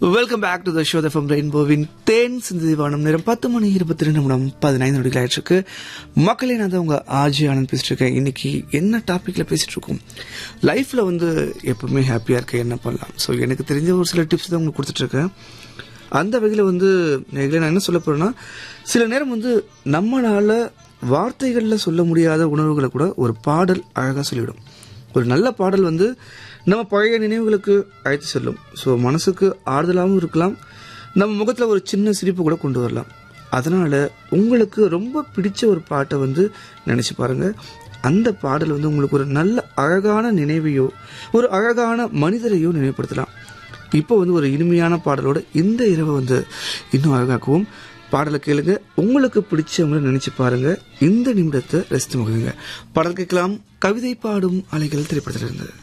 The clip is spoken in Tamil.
Welcome back to the show from ரெயின்போவின் தேன் சிந்திவானம் நேரம் 10:22 ஆயிடுச்சு. மக்களே, நான் தான் உங்க ஆஜி ஆனந்த் பேசிட்டு இருக்கேன். இன்னைக்கு என்ன டாபிக்ல பேசிட்டு இருக்கோம்? லைஃப்ல எப்பவுமே ஹாப்பியா இருக்க என்ன பண்ணலாம். ஸோ எனக்கு தெரிஞ்ச ஒரு சில டிப்ஸ் தான் உங்களுக்கு கொடுத்துட்டு இருக்கேன். அந்த வகையில் நான் என்ன சொல்ல போறேன்னா, சில நேரம் நம்மளால வார்த்தைகள்ல சொல்ல முடியாத உணர்வுகளை கூட ஒரு பாடல் அழகா சொல்லிவிடும். ஒரு நல்ல பாடல் நம்ம பழைய நினைவுகளுக்கு அழைத்து செல்லும். ஸோ மனசுக்கு ஆறுதலாகவும் இருக்கலாம், நம்ம முகத்தில் ஒரு சின்ன சிரிப்பு கூட கொண்டு வரலாம். அதனால் உங்களுக்கு ரொம்ப பிடிச்ச ஒரு பாட்டை நினச்சி பாருங்கள். அந்த பாடல் உங்களுக்கு ஒரு நல்ல அழகான நினைவையோ ஒரு அழகான மனிதரையோ நினைவுபடுத்தலாம். இப்போ ஒரு இனிமையான பாடலோட இந்த இரவை இன்னும் அழகாக்குவோம். பாடலை கேளுங்க, உங்களுக்கு பிடிச்சவங்களை நினைச்சு பாருங்க. இந்த நிமிடத்தை ரசித்து மகிழுங்க. பாடல் கேட்கலாம். கவிதை பாடும் அலைகள் திரைப்படத்திலிருந்து.